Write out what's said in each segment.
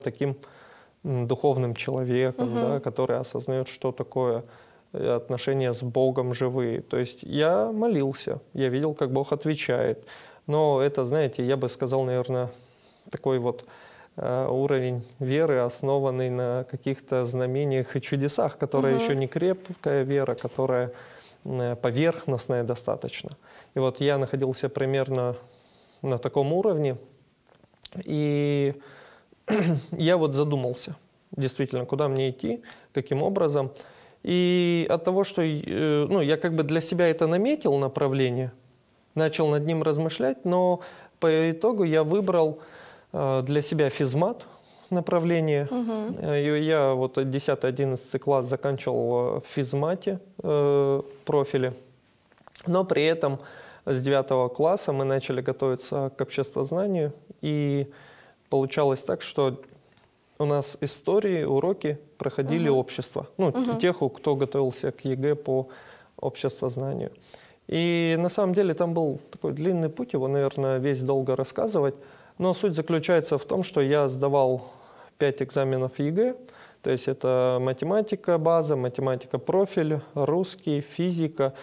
таким духовным человеком, да, который осознает, что такое отношения с Богом живые. То есть я молился, я видел, как Бог отвечает. Но это, знаете, я бы сказал, наверное, такой вот уровень веры, основанный на каких-то знамениях и чудесах, которая еще не крепкая вера, которая поверхностная достаточно. И вот я находился примерно на таком уровне, и я вот задумался, действительно, куда мне идти, каким образом. И от того, что я как бы для себя это наметил направление, начал над ним размышлять, но по итогу я выбрал для себя физмат направление. И я вот 10-11 класс заканчивал в физмате профиле, но при этом с 9 класса мы начали готовиться к обществознанию, и получалось так, что у нас истории, уроки проходили общество. Тех, кто готовился к ЕГЭ по обществознанию. И на самом деле там был такой длинный путь, его, наверное, весь долго рассказывать. Но суть заключается в том, что я сдавал 5 экзаменов ЕГЭ. То есть это математика база, математика профиль, русский, физика,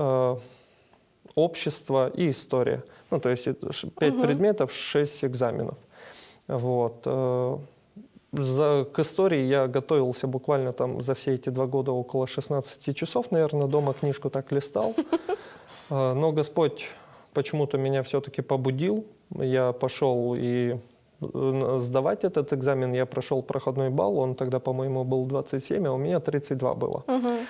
общество и история. То есть 5 предметов, 6 экзаменов. Вот. К истории я готовился буквально там за все эти 2 года около 16 часов, наверное, дома книжку так листал. Но Господь почему-то меня все-таки побудил. Я пошел и сдавать этот экзамен. Я прошел проходной балл, он тогда, по-моему, был 27, а у меня 32 было.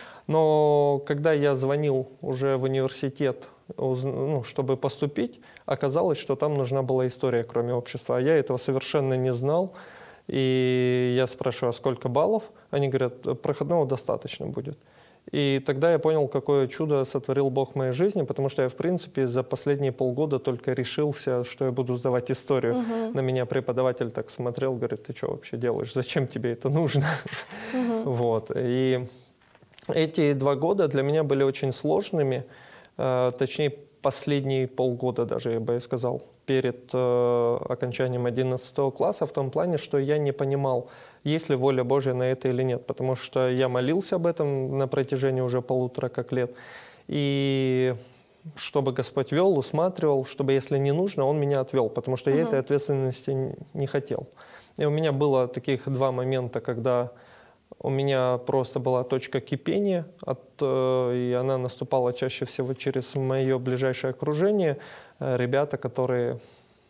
Но когда я звонил уже в университет, чтобы поступить, оказалось, что там нужна была история, кроме общества. А я этого совершенно не знал. И я спрашиваю, а сколько баллов? Они говорят, проходного достаточно будет. И тогда я понял, какое чудо сотворил Бог в моей жизни, потому что я, в принципе, за последние полгода только решился, что я буду сдавать историю. На меня преподаватель так смотрел, говорит, ты что вообще делаешь? Зачем тебе это нужно? Вот. И эти 2 года для меня были очень сложными, точнее, последние полгода даже, я бы сказал, перед окончанием 11 класса, в том плане, что я не понимал, есть ли воля Божья на это или нет, потому что я молился об этом на протяжении уже 1,5 лет, и чтобы Господь вел, усматривал, чтобы, если не нужно, Он меня отвел, потому что я этой ответственности не хотел. И у меня было таких 2 момента, когда у меня просто была точка кипения, и она наступала чаще всего через мое ближайшее окружение. Ребята, которые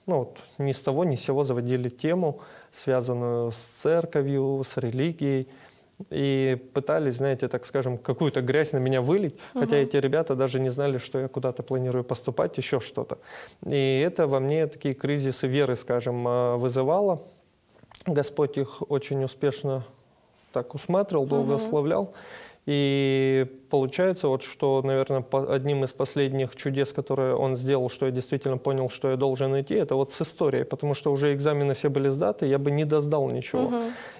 ни с того ни с сего заводили тему, связанную с церковью, с религией, и пытались, знаете, так скажем, какую-то грязь на меня вылить, хотя эти ребята даже не знали, что я куда-то планирую поступать, еще что-то. И это во мне такие кризисы веры, скажем, вызывало. Господь их очень успешно так усматривал, благословлял. И получается, вот что, наверное, одним из последних чудес, которые он сделал, что я действительно понял, что я должен идти, это вот с историей, потому что уже экзамены все были сдаты, я бы не досдал ничего.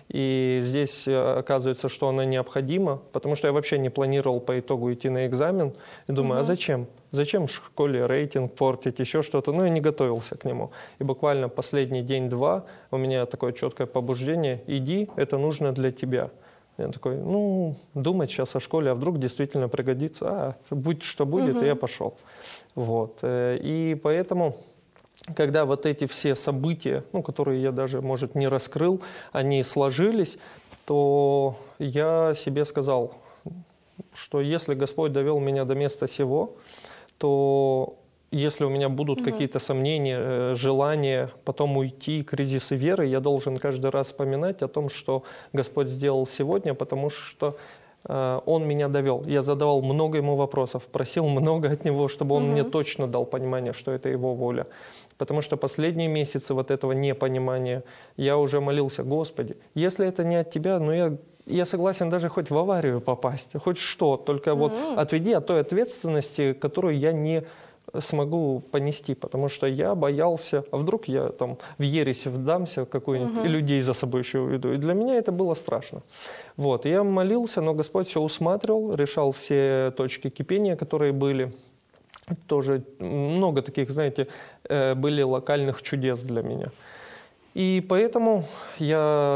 И здесь оказывается, что она необходима, потому что я вообще не планировал по итогу идти на экзамен. И думаю, а зачем? Зачем в школе рейтинг портить, еще что-то? Я не готовился к нему. И буквально последний день-два у меня такое четкое побуждение: иди, это нужно для тебя. Я такой, думать сейчас о школе, а вдруг действительно пригодится, будь что будет, и я пошел. Вот. И поэтому, когда вот эти все события, которые я даже, может, не раскрыл, они сложились, то я себе сказал, что если Господь довел меня до места сего, то если у меня будут какие-то сомнения, желания потом уйти, кризисы веры, я должен каждый раз вспоминать о том, что Господь сделал сегодня, потому что Он меня довел. Я задавал много Ему вопросов, просил много от Него, чтобы Он мне точно дал понимание, что это Его воля. Потому что последние месяцы вот этого непонимания я уже молился: Господи, если это не от Тебя, я согласен даже хоть в аварию попасть, хоть что, только вот отведи от той ответственности, которую я не смогу понести, потому что я боялся, а вдруг я там в ересь вдамся какую-нибудь, и людей за собой еще уведу. И для меня это было страшно. Вот. Я молился, но Господь все усматривал, решал все точки кипения, которые были. Тоже много таких, знаете, были локальных чудес для меня. И поэтому я